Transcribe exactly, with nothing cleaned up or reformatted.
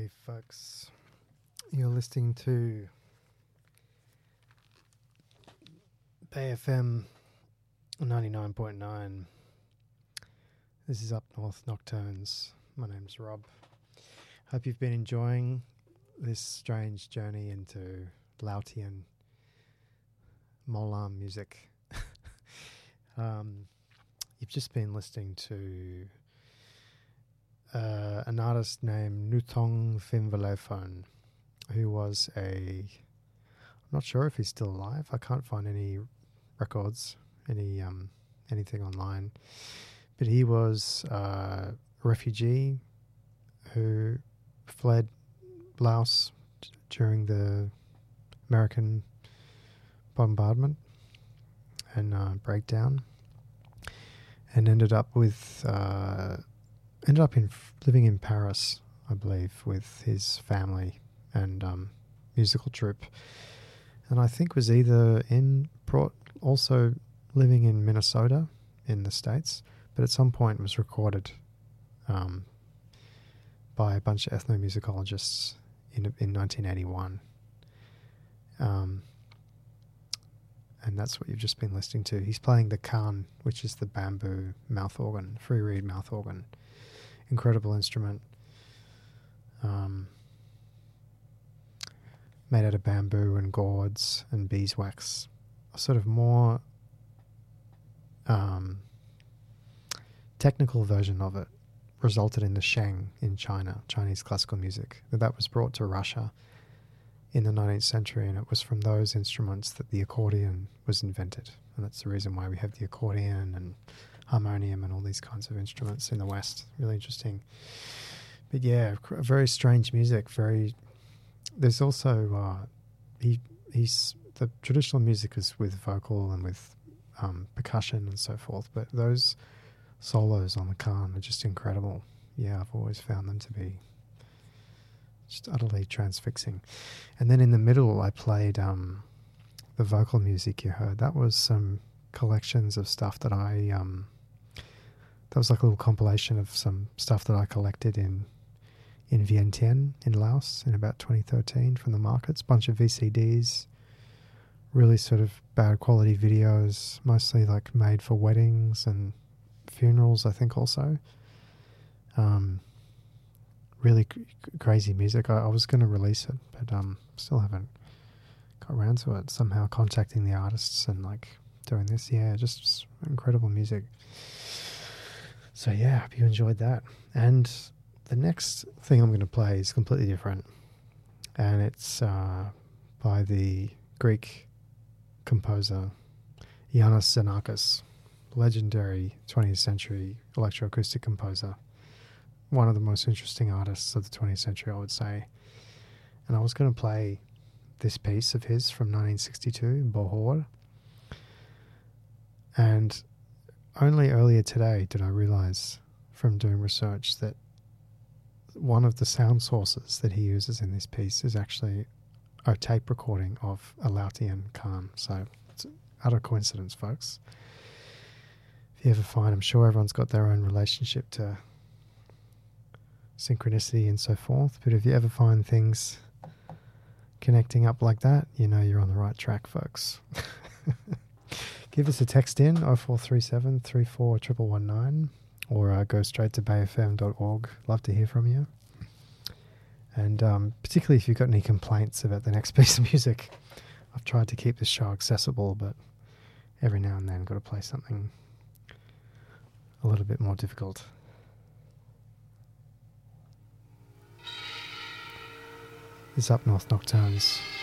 Hey folks, you're listening to Bay F M ninety-nine point nine. This is Up North Nocturnes. My name's Rob. Hope you've been enjoying this strange journey into Laotian Molam music. um, you've just been listening to Uh, an artist named Nutong Finvalephone, who was a, I'm not sure if he's still alive. I can't find any records, any um, anything online. But he was uh, a refugee who fled Laos d- during the American bombardment and uh, breakdown, and ended up with. Uh, Ended up in living in Paris, I believe, with his family and um, musical troupe, and I think was either in brought also living in Minnesota in the States, but at some point was recorded um, by a bunch of ethnomusicologists in in nineteen eighty-one, um, and that's what you've just been listening to. He's playing the khan, which is the bamboo mouth organ, free reed mouth organ. Incredible instrument, um, made out of bamboo and gourds and beeswax. A sort of more um, technical version of it resulted in the sheng in China, Chinese classical music. That was brought to Russia in the nineteenth century, and it was from those instruments that the accordion was invented. And that's the reason why we have the accordion and harmonium and all these kinds of instruments in the West. Really interesting. But yeah, very strange music. Very. There's also uh, he he's the traditional music is with vocal and with um, percussion and so forth. But those solos on the khan are just incredible. Yeah, I've always found them to be just utterly transfixing. And then in the middle, I played um, the vocal music you heard. That was some collections of stuff that I. Um, That was like a little compilation of some stuff that I collected in in Vientiane in Laos in about twenty thirteen from the markets. Bunch of V C Ds, really sort of bad quality videos, mostly like made for weddings and funerals, I think also. Um, really c- crazy music. I, I was going to release it, but um, still haven't got around to it. Somehow contacting the artists and like doing this. Yeah, just incredible music. So yeah, hope you enjoyed that. And the next thing I'm going to play is completely different. And it's uh, by the Greek composer Yannis Xenakis, legendary twentieth century electroacoustic composer. One of the most interesting artists of the twentieth century, I would say. And I was going to play this piece of his from nineteen sixty-two, Bohor. And only earlier today did I realize from doing research that one of the sound sources that he uses in this piece is actually a tape recording of a Laotian khan. So it's utter coincidence, folks. If you ever find, I'm sure everyone's got their own relationship to synchronicity and so forth, but if you ever find things connecting up like that, you know you're on the right track, folks. Give us a text in, oh four three seven, three four one one one nine, or uh, go straight to bay f m dot org. Love to hear from you. And um, particularly if you've got any complaints about the next piece of music. I've tried to keep this show accessible, but every now and then got to play something a little bit more difficult. It's Up North Nocturnes.